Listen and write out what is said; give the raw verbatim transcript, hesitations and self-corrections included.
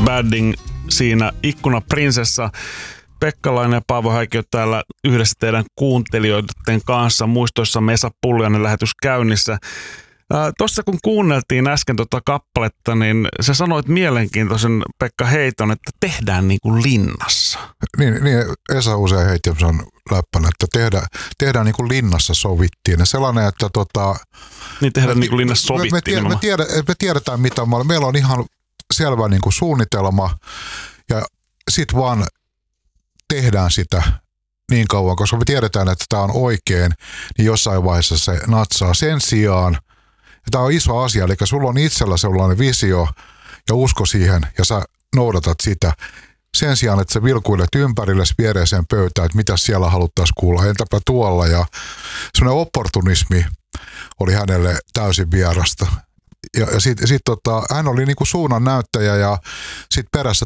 Badding siinä Ikkunaprinsessa. Pekkalainen ja Paavo Häikkiö täällä yhdessä teidän kuuntelijoiden kanssa. Muistoissa Mesa Pulliainen lähetys käynnissä. Tuossa kun kuunneltiin äsken tuota kappaletta, niin sä sanoit mielenkiintoisen, Pekka Heiton, että tehdään niin kuin linnassa. Niin, niin Esa usein heitti sen läppänä, että tehdään, tehdään niin kuin linnassa sovittiin. Ja sellainen, että tota... Niin tehdään me, niin kuin linnassa sovittiin. Me, me, tiedä, me, tiedä, me tiedetään mitä me meillä on ihan selvä niin kuin suunnitelma ja sit vaan tehdään sitä niin kauan, koska me tiedetään, että tämä on oikein, niin jossain vaiheessa se natsaa. Sen sijaan, ja tämä on iso asia, eli sulla on itsellä sellainen visio ja usko siihen, ja sä noudatat sitä. Sen sijaan, että sä vilkuilet ympärille viereiseen pöytään, että mitä siellä haluttaisiin kuulla, entäpä tuolla. Ja semmoinen opportunismi oli hänelle täysin vierasta. Ja, ja sitten sit tota, hän oli niinku suunnan näyttäjä ja sitten perässä